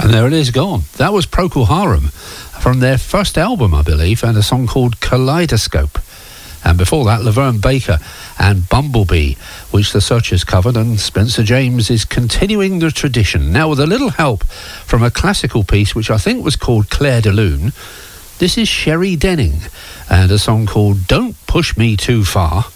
And there it is, gone. That was Procol Harum from their first album, I believe, and a song called Kaleidoscope. And before that, Laverne Baker and Bumblebee, which the Searchers covered, and Spencer James is continuing the tradition. Now, with a little help from a classical piece, which I think was called Claire de Lune, this is Sherry Denning, and a song called Don't Push Me Too Far.